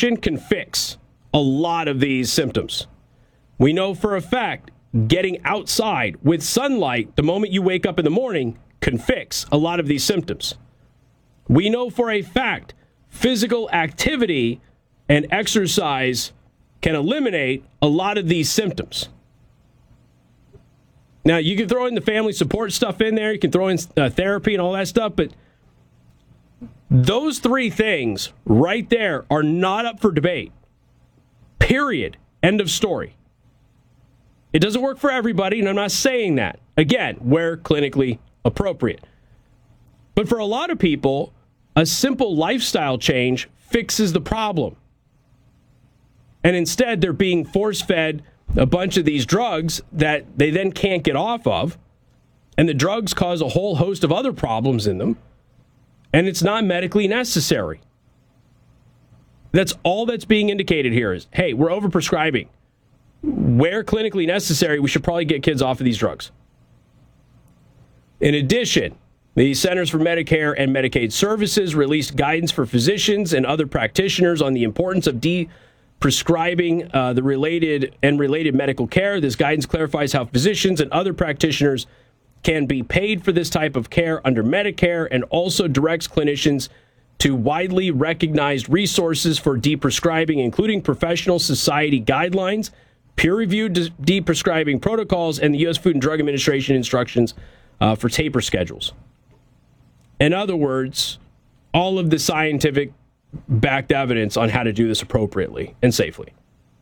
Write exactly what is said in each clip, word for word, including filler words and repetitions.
nutrition can fix a lot of these symptoms. We know for a fact getting outside with sunlight the moment you wake up in the morning can fix a lot of these symptoms. We know for a fact physical activity and exercise can eliminate a lot of these symptoms. Now, you can throw in the family support stuff in there. You can throw in uh, therapy and all that stuff, but those three things right there are not up for debate. Period. End of story. It doesn't work for everybody, and I'm not saying that. Again, where clinically appropriate. But for a lot of people, a simple lifestyle change fixes the problem. And instead, they're being force-fed a bunch of these drugs that they then can't get off of. And the drugs cause a whole host of other problems in them. And it's not medically necessary. That's all that's being indicated here is, hey, we're overprescribing. Where clinically necessary, we should probably get kids off of these drugs. In addition, the Centers for Medicare and Medicaid Services released guidance for physicians and other practitioners on the importance of de-prescribing uh, the related and related medical care. This guidance clarifies how physicians and other practitioners can be paid for this type of care under Medicare, and also directs clinicians to widely recognized resources for de-prescribing, including professional society guidelines, peer-reviewed de-prescribing protocols, and the U S Food and Drug Administration instructions uh, for taper schedules. In other words, all of the scientific backed evidence on how to do this appropriately and safely.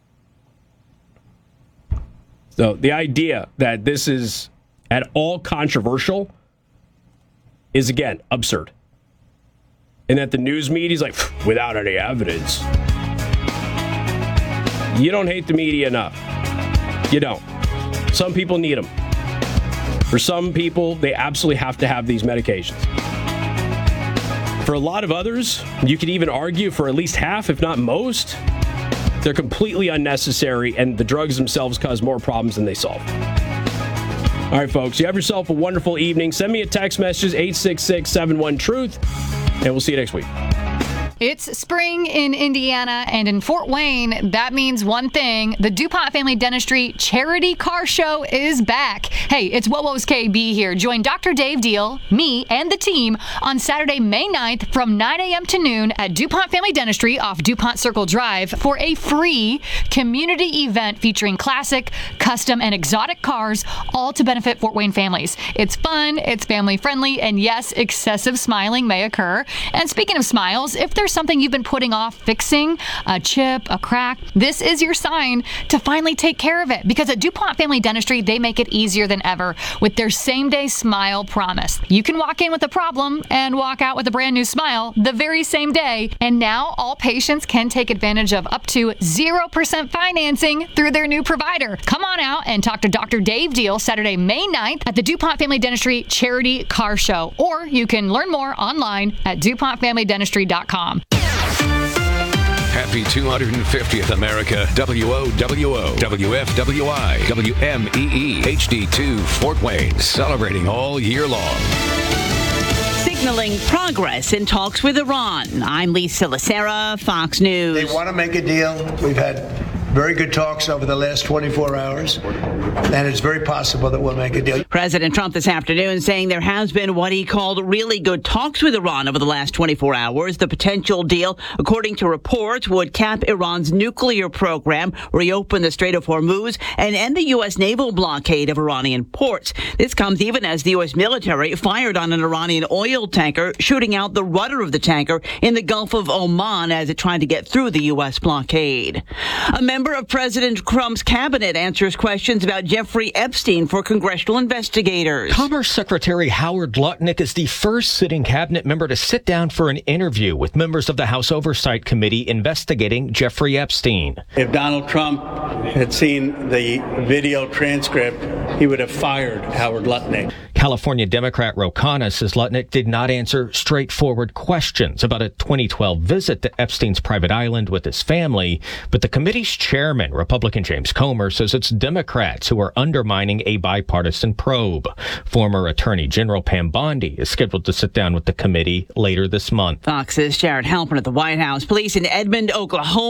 So the idea that this is at all controversial is, again, absurd. And that the news media is like, without any evidence. You don't hate the media enough. You don't. Some people need them. For some people, they absolutely have to have these medications. For a lot of others, you could even argue for at least half, if not most, they're completely unnecessary, and the drugs themselves cause more problems than they solve. All right, folks, you have yourself a wonderful evening. Send me a text message, eight six six, seven one, TRUTH, and we'll see you next week. It's spring in Indiana, and in Fort Wayne, that means one thing. The DuPont Family Dentistry Charity Car Show is back. Hey, it's Wowo's K B here. Join Doctor Dave Deal, me, and the team on Saturday, May ninth from nine a.m. to noon at DuPont Family Dentistry off DuPont Circle Drive for a free community event featuring classic, custom, and exotic cars, all to benefit Fort Wayne families. It's fun, it's family-friendly, and yes, excessive smiling may occur. And speaking of smiles, if there's something you've been putting off fixing, a chip, a crack, this is your sign to finally take care of it. Because at DuPont Family Dentistry, they make it easier than ever with their same-day smile promise. You can walk in with a problem and walk out with a brand new smile the very same day. And now all patients can take advantage of up to zero percent financing through their new provider. Come on out and talk to Doctor Dave Deal Saturday, May ninth at the DuPont Family Dentistry Charity Car Show. Or you can learn more online at DuPont Family Dentistry dot com. Happy two hundred fiftieth America. W O W O, W F W I, W M E E, H D two, Fort Wayne. Celebrating all year long. Signaling progress in talks with Iran. I'm Lisa Lacera, Fox News. They want to make a deal. We've had very good talks over the last twenty-four hours, and it's very possible that we'll make a deal. President Trump this afternoon saying there has been what he called really good talks with Iran over the last twenty-four hours. The potential deal, according to reports, would cap Iran's nuclear program, reopen the Strait of Hormuz, and end the U S naval blockade of Iranian ports. This comes even as the U S military fired on an Iranian oil tanker, shooting out the rudder of the tanker in the Gulf of Oman as it tried to get through the U S blockade. A member of President Trump's cabinet answers questions about Jeffrey Epstein for congressional investigators. Commerce Secretary Howard Lutnick is the first sitting cabinet member to sit down for an interview with members of the House Oversight Committee investigating Jeffrey Epstein. If Donald Trump had seen the video transcript, he would have fired Howard Lutnick. California Democrat Ro Khanna says Lutnick did not answer straightforward questions about a twenty twelve visit to Epstein's private island with his family, but the committee's chairman, Republican James Comer, says it's Democrats who are undermining a bipartisan probe. Former Attorney General Pam Bondi is scheduled to sit down with the committee later this month. Fox's Jared Halpern at the White House. Police in Edmond, Oklahoma